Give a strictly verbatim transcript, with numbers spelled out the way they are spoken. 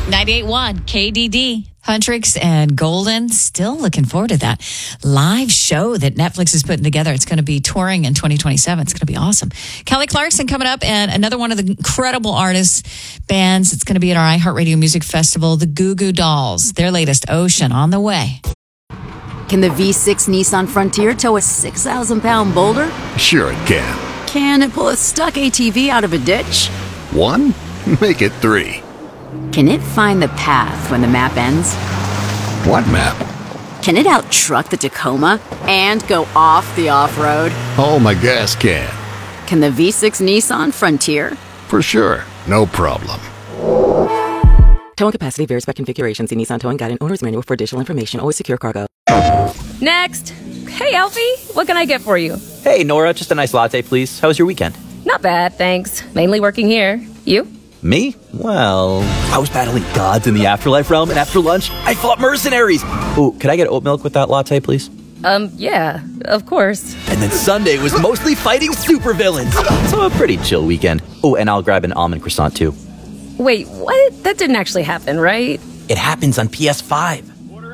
ninety-eight point one K D D. Huntrix and Golden, still looking forward to that live show that Netflix is putting together. It's going to be touring in twenty twenty-seven. It's going to be awesome. Kelly Clarkson coming up, and another one of the incredible artists, bands. It's going to be at our iHeartRadio Music Festival, the Goo Goo Dolls. Their latest, Ocean, on the way. Can the V six Nissan Frontier tow a six thousand pound boulder? Sure it can. Can it pull a stuck A T V out of a ditch? One? Make it three. Can it find the path when the map ends? What map? Can it out-truck the Tacoma and go off the off-road? Oh, my gas can. Can the V six Nissan Frontier? For sure. No problem. Towing capacity varies by configuration. See Nissan Towing Guide and Owner's Manual for additional information. Always secure cargo. Next. Hey, Alfie. What can I get for you? Hey, Nora. Just a nice latte, please. How was your weekend? Not bad, thanks. Mainly working here. You? Me? Well, I was battling gods in the afterlife realm, and after lunch, I fought mercenaries. Oh, could I get oat milk with that latte, please? Um, yeah, of course. And then Sunday was mostly fighting supervillains. So a pretty chill weekend. Oh, and I'll grab an almond croissant, too. Wait, what? That didn't actually happen, right? It happens on P S five.